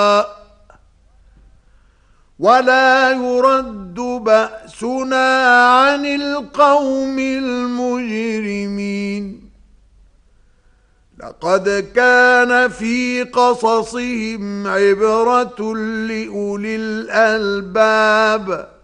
ولا يرد بأسنا عن القوم المجرمين لقد كان في قصصهم عبرة لأولي الألباب